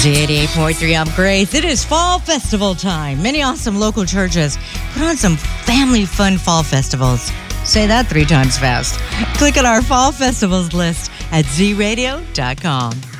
Z88.3, I'm Grace. It is Fall Festival time. Many awesome local churches put on some family fun fall festivals. Say that 3 times fast. Click on our Fall Festivals list at zradio.com.